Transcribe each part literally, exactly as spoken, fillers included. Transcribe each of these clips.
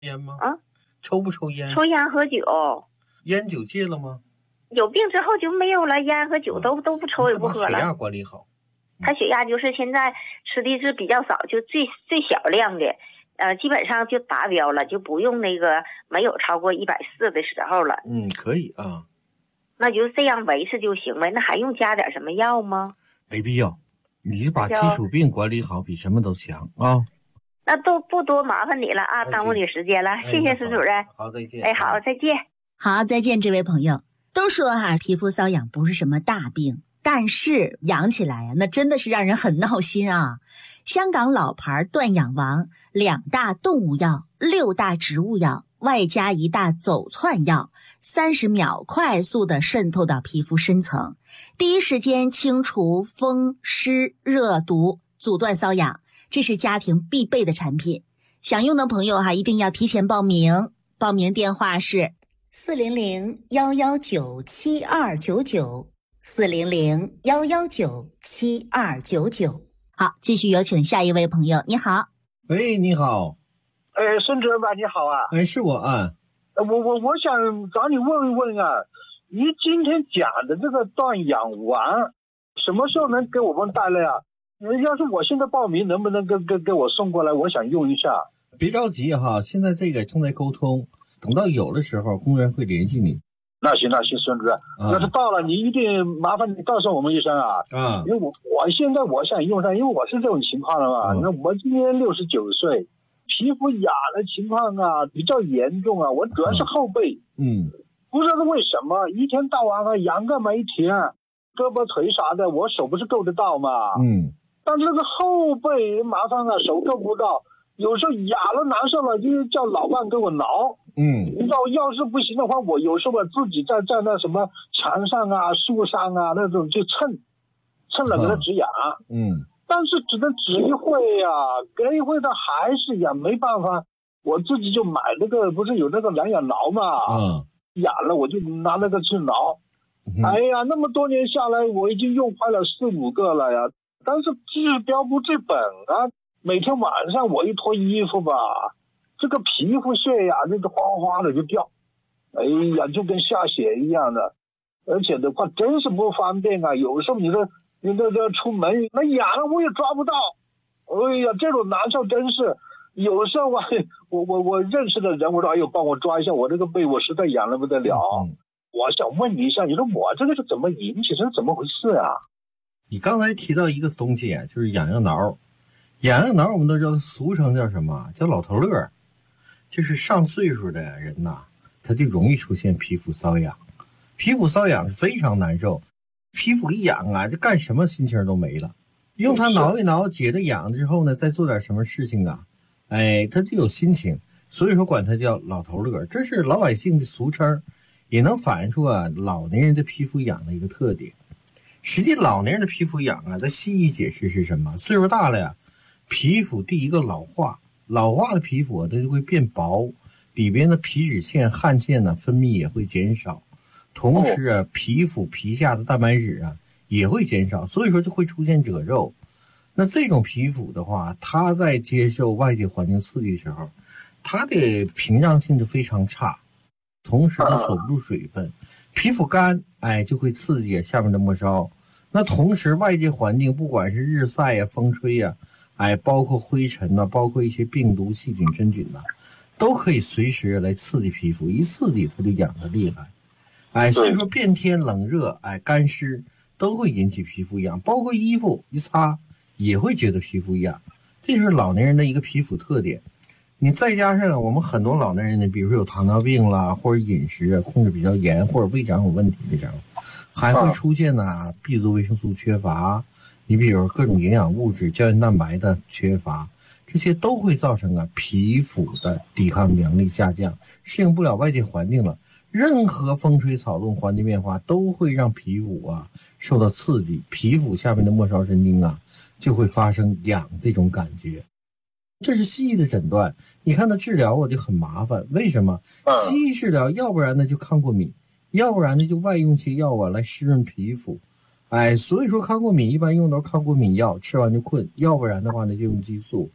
烟吗？ 啊， 抽不抽烟？ 抽烟喝酒。 烟酒戒了吗？ 有病之后就没有了，烟和酒都、啊、都不抽也不喝了。 血压管理好。 他血压就是现在吃的是比较少，就最最小量的，呃，基本上就达标了，就不用那个没有超过一百四的时候了。 嗯，可以啊。 那就这样维持就行了，那还用加点什么药吗？ 没必要，你把基础病管理好比什么都强啊。 那都不多麻烦你了啊，耽误你时间了，哎、谢谢石主任。 好，再见。 哎，好，再见。 好，再见，这位朋友。都说哈、啊，皮肤瘙痒不是什么大病，但是痒起来啊，那真的是让人很闹心啊。香港老牌断痒王，两大动物药，六大植物药，外加一大走窜药，三十秒快速的渗透到皮肤深层，第一时间清除风湿热毒，阻断瘙痒，这是家庭必备的产品。想用的朋友哈、啊，一定要提前报名，报名电话是四零零幺幺九七二九九，四零零幺幺九七二九九。好，继续有请下一位朋友。你好。 喂，你好。 哎，孙主任吧，你好啊。 哎，是我啊。 我我我想找你问一问啊，你今天讲的这个断痒丸，什么时候能给我们带来啊？要是我现在报名，能不能给给给我送过来？我想用一下。 别着急哈，现在这个正在沟通。等到有的时候，工作人员会联系你。 那行那行，孙主任， 啊、 要是到了，你一定麻烦你告诉我们一声啊。 啊， 因为我我现在我想用上，因为我是这种情况了嘛。那、嗯、我今年六十九岁，皮肤痒的情况啊比较严重啊。我主要是后背， 嗯， 不知道是为什么，一天到晚啊痒个没停，胳膊腿啥的，我手不是够得到嘛。 嗯， 但是这个后背麻烦啊，手够不到。有时候痒了难受了，就叫老伴给我挠。 嗯， 你知道，要是不行的话，我有时候自己在在那什么墙上啊、树上啊那种就蹭，蹭了给它止痒。啊、 嗯， 但是只能止一会啊，隔一会它还是痒，没办法，我自己就买那个，不是有那个痒痒挠嘛？ 嗯， 痒了我就拿那个去挠。嗯、哎呀，那么多年下来，我已经用坏了四五个了呀，但是治标不治本啊。每天晚上我一脱衣服吧，这个皮肤屑呀，那个哗哗的就掉，哎呀，就跟下血一样的，而且的话真是不方便啊。有时候你这你这这出门那痒了我也抓不到，哎呀，这种难受真是。有时候啊，我我我认识的人，我说哎呦，帮我抓一下我这个背，我实在痒了不得了。嗯、我想问你一下，你说我这个是怎么引起，这是怎么回事啊？ 你刚才提到一个东西，就是痒痒挠。痒痒挠我们都知道，俗称叫什么？叫老头乐。就是上岁数的人呐，他就容易出现皮肤瘙痒。皮肤瘙痒是非常难受，皮肤一痒啊，就干什么心情都没了。用它挠一挠，解了痒之后呢，再做点什么事情啊，哎，他就有心情。所以说管它叫老头乐，这是老百姓的俗称，也能反映出啊老年人的皮肤痒的一个特点。实际老年人的皮肤痒啊，在西医解释是什么？岁数大了呀。皮肤第一个老化，老化的皮肤它就会变薄，里边的皮脂腺、汗腺呢分泌也会减少，同时啊，皮肤皮下的蛋白质啊也会减少，所以说就会出现褶皱。那这种皮肤的话，它在接受外界环境刺激的时候，它的屏障性就非常差，同时它锁不住水分，皮肤干，哎，就会刺激下面的末梢。那同时外界环境不管是日晒呀、风吹呀。哎，包括灰尘呐、啊，包括一些病毒、细菌、真菌呐、啊，都可以随时来刺激皮肤，一刺激它就痒得厉害。哎，所以说变天冷热，哎，干湿都会引起皮肤痒，包括衣服一擦也会觉得皮肤痒，这是老年人的一个皮肤特点。你再加上我们很多老年人呢，比如说有糖尿病啦，或者饮食啊控制比较严，或者胃肠有问题的时候，还会出现呢、啊、B 族维生素缺乏。你比如各种营养物质、胶原蛋白的缺乏，这些都会造成啊皮肤的抵抗能力下降，适应不了外界环境了。任何风吹草动、环境变化都会让皮肤啊受到刺激，皮肤下面的末梢神经啊就会发生痒这种感觉。这是西医的诊断，你看它治疗我就很麻烦，为什么？西医治疗，要不然呢就抗过敏，要不然呢就外用些药啊来湿润皮肤。哎，所以说抗过敏一般用都是抗过敏药，吃完就困，要不然的话呢就用激素。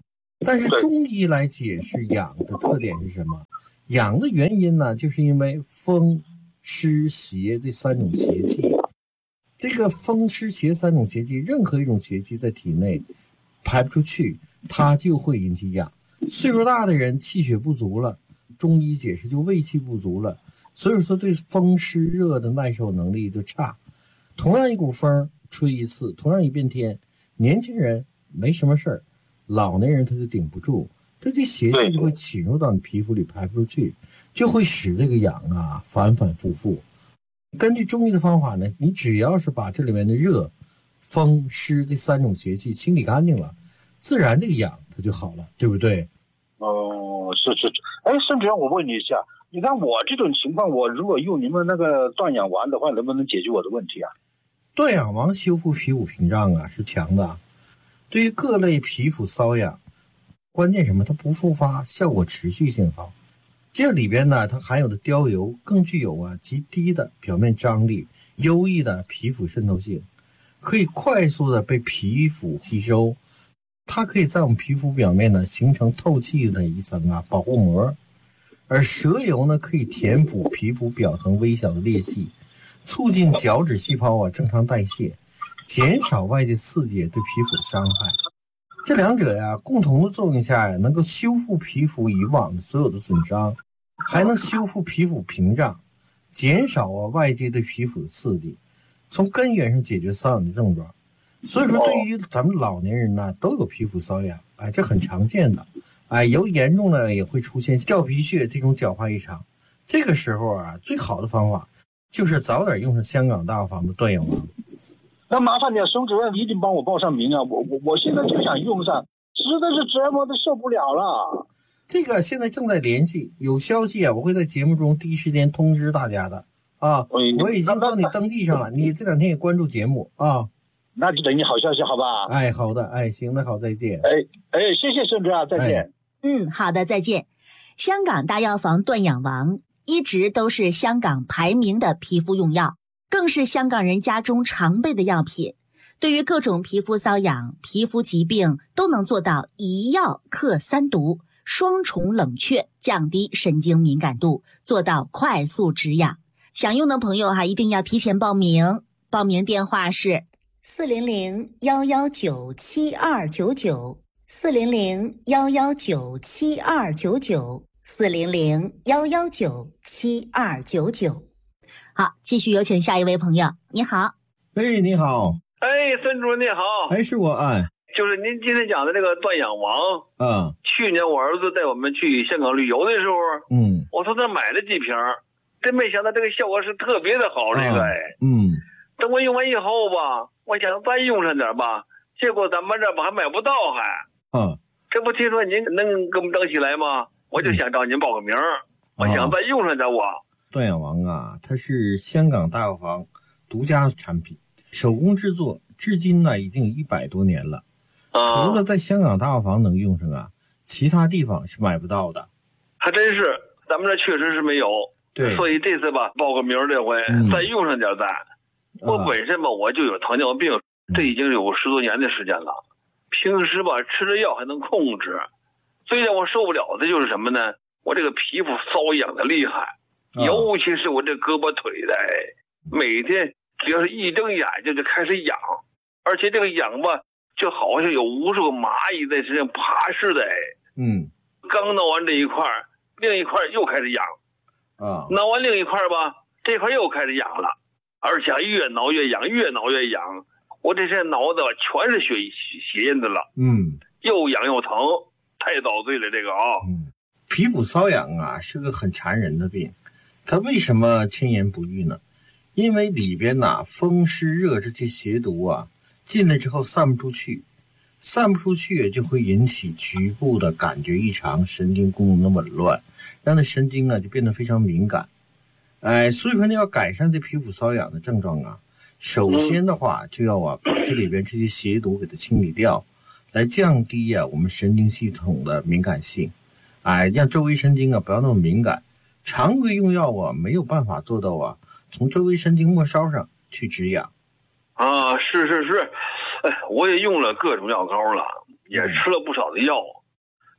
但是中医来解释养的特点是什么？养的原因呢，就是因为风、湿、邪这三种邪气。这个风、湿、邪三种邪气，任何一种邪气在体内排不出去，它就会引起痒。岁数大的人气血不足了，中医解释就胃气不足了，所以说对风湿热的耐受能力就差。同样一股风吹一次，同样一片天，年轻人没什么事儿，老年人他就顶不住，他这邪气就会侵入到你皮肤里排不出去，就会使这个痒啊反反复复。根据中医的方法呢，你只要是把这里面的热、风、湿这三种邪气清理干净了，自然这个痒它就好了，对不对？ 哦，是是是。哎，盛主任，我问你一下，你看我这种情况，我如果用你们那个断痒丸的话，能不能解决我的问题啊？ 断痒丸修复皮肤屏障啊是强的，对于各类皮肤瘙痒，关键什么？它不复发，效果持续性好。这里边呢，它含有的貂油更具有啊极低的表面张力、优异的皮肤渗透性，可以快速的被皮肤吸收。它可以在我们皮肤表面呢形成透气的一层啊保护膜，而蛇油呢可以填补皮肤表层微小的裂隙，促进角质细胞啊正常代谢，减少外界刺激对皮肤的伤害。这两者呀共同的作用下呀，能够修复皮肤以往的所有的损伤，还能修复皮肤屏障，减少啊外界对皮肤的刺激，从根源上解决瘙痒的症状。所以说对于咱们老年人呢都有皮肤瘙痒，哎，这很常见的，哎，有严重的也会出现掉皮屑这种角化异常。这个时候啊，最好的方法就是早点用上香港大药房的断痒丸。 那麻烦你，沈主任一定帮我报上名啊！我我我现在就想用上，实在是折磨的受不了了。 这个现在正在联系，有消息啊，我会在节目中第一时间通知大家的啊。我已经帮你登记上了，你这两天也关注节目啊。 那就等你好消息，好吧？ 哎，好的，哎，行，那好，再见。 哎哎，谢谢沈主任，再见。 哎、 嗯，好的，再见。香港大药房断痒丸一直都是香港排名的皮肤用药，更是香港人家中常备的药品。对于各种皮肤瘙痒、皮肤疾病都能做到一药克三毒，双重冷却，降低神经敏感度，做到快速止痒。想用的朋友哈、啊，一定要提前报名。报名电话是四零零幺幺九七二九九，四零零幺幺九七二九九，四零零幺幺九七二九九。好，继续有请下一位朋友。你好。 哎，你好。 哎，孙主任你好。 哎，是我。哎， 就是您今天讲的那个断痒王。 嗯。 去年我儿子带我们去香港旅游的时候， 嗯， 我从那买了几瓶，真没想到这个效果是特别的好。这个，哎， 嗯。 等我用完以后吧，我想再用上点吧，结果咱们这吧还买不到还。 嗯。 这不听说您能给我们整起来吗？我就想找您报个名，嗯、我想再用上点我。 断痒王啊，它是香港大药房独家产品，手工制作，至今呢已经有一百多年了。 啊、 除了在香港大药房能用上啊，其他地方是买不到的。 还真是，咱们这确实是没有。 对。 所以这次吧，报个名这回、嗯、再用上点咱。我本身吧，我就有糖尿病，这已经有十多年的时间了。平时吧吃着药还能控制，最让我受不了的就是什么呢？我这个皮肤瘙痒的厉害，尤其是我这胳膊腿的，哎，每天只要是一睁眼睛就开始痒，而且这个痒吧，就好像有无数个蚂蚁在身上爬似的，哎， 嗯， 刚挠完这一块，另一块又开始痒， 啊， 挠完另一块吧，这块又开始痒了。而且越挠越痒，越挠越痒，我这身挠的全是血血印子了， 嗯， 又痒又疼，太遭罪了这个啊、哦。 嗯，皮肤瘙痒啊是个很缠人的病，它为什么千言不愈呢？因为里边呐、啊、风湿热这些邪毒啊进来之后散不出去，散不出去就会引起局部的感觉异常，神经功能的紊乱，让那神经啊就变得非常敏感。哎，所以说你要改善这皮肤瘙痒的症状啊，首先的话就要啊把这里边这些邪毒给它清理掉，来降低啊我们神经系统的敏感性，哎，让周围神经啊不要那么敏感。常规用药啊没有办法做到啊从周围神经末梢上去止痒。 啊，是是是，哎，我也用了各种药膏了，也吃了不少的药，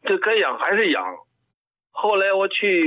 这该养还是养。后来我去